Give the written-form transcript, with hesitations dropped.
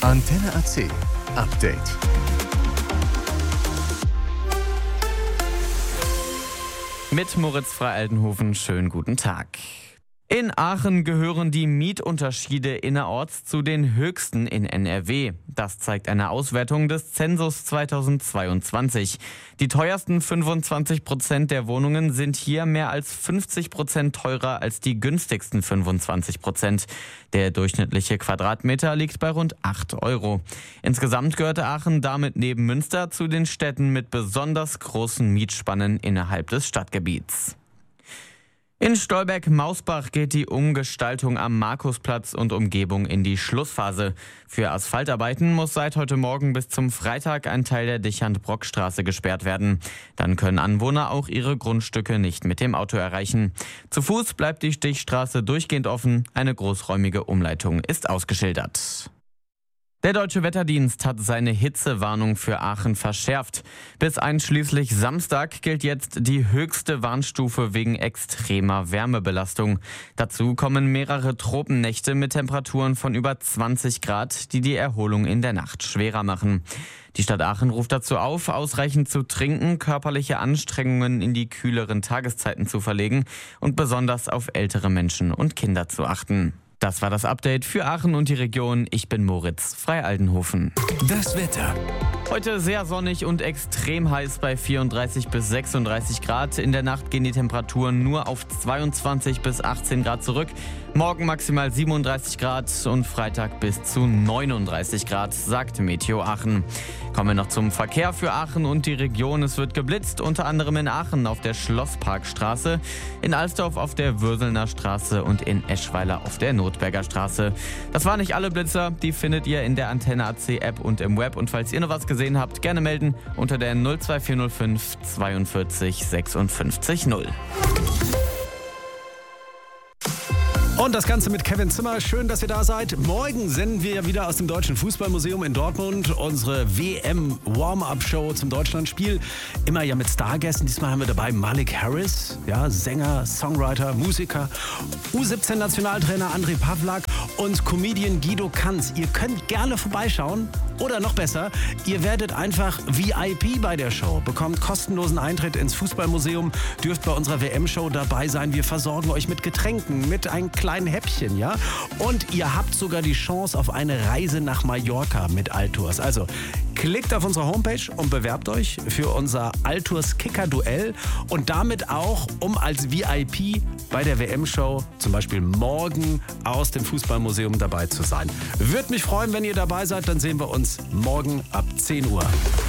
Antenne AC Update. Mit Moritz Frei-Aldenhofen, schönen guten Tag. In Aachen gehören die Mietunterschiede innerorts zu den höchsten in NRW. Das zeigt eine Auswertung des Zensus 2022. Die teuersten 25% der Wohnungen sind hier mehr als 50% teurer als die günstigsten 25%. Der durchschnittliche Quadratmeter liegt bei rund 8 Euro. Insgesamt gehörte Aachen damit neben Münster zu den Städten mit besonders großen Mietspannen innerhalb des Stadtgebiets. In Stolberg-Mausbach geht die Umgestaltung am Markusplatz und Umgebung in die Schlussphase. Für Asphaltarbeiten muss seit heute Morgen bis zum Freitag ein Teil der Dichand-Brock-Straße gesperrt werden. Dann können Anwohner auch ihre Grundstücke nicht mit dem Auto erreichen. Zu Fuß bleibt die Stichstraße durchgehend offen. Eine großräumige Umleitung ist ausgeschildert. Der Deutsche Wetterdienst hat seine Hitzewarnung für Aachen verschärft. Bis einschließlich Samstag gilt jetzt die höchste Warnstufe wegen extremer Wärmebelastung. Dazu kommen mehrere Tropennächte mit Temperaturen von über 20 Grad, die die Erholung in der Nacht schwerer machen. Die Stadt Aachen ruft dazu auf, ausreichend zu trinken, körperliche Anstrengungen in die kühleren Tageszeiten zu verlegen und besonders auf ältere Menschen und Kinder zu achten. Das war das Update für Aachen und die Region. Ich bin Moritz Frei-Aldenhofen. Das Wetter. Heute sehr sonnig und extrem heiß bei 34 bis 36 Grad. In der Nacht gehen die Temperaturen nur auf 22 bis 18 Grad zurück. Morgen maximal 37 Grad und Freitag bis zu 39 Grad, sagt Meteo Aachen. Kommen wir noch zum Verkehr für Aachen und die Region. Es wird geblitzt, unter anderem in Aachen auf der Schlossparkstraße, in Alsdorf auf der Würselner Straße und in Eschweiler auf der Notberger Straße. Das waren nicht alle Blitzer, die findet ihr in der Antenne AC App und im Web. Und falls ihr noch was gesehen habt, gerne melden unter der 02405 42 56 0. Und das Ganze mit Kevin Zimmer. Schön, dass ihr da seid. Morgen senden wir wieder aus dem Deutschen Fußballmuseum in Dortmund unsere WM-Warm-Up-Show zum Deutschlandspiel. Immer ja mit Stargästen. Diesmal haben wir dabei Malik Harris, ja, Sänger, Songwriter, Musiker, U17-Nationaltrainer André Pavlak und Comedian Guido Kanz. Ihr könnt gerne vorbeischauen. Oder noch besser, ihr werdet einfach VIP bei der Show, bekommt kostenlosen Eintritt ins Fußballmuseum, dürft bei unserer WM-Show dabei sein. Wir versorgen euch mit Getränken, mit einem kleinen Häppchen, ja? Und ihr habt sogar die Chance auf eine Reise nach Mallorca mit Altours. Also klickt auf unsere Homepage und bewerbt euch für unser Altours Kicker-Duell und damit auch, um als VIP bei der WM-Show zum Beispiel morgen aus dem Fußballmuseum dabei zu sein. Würde mich freuen, wenn ihr dabei seid, dann sehen wir uns morgen ab 10 Uhr.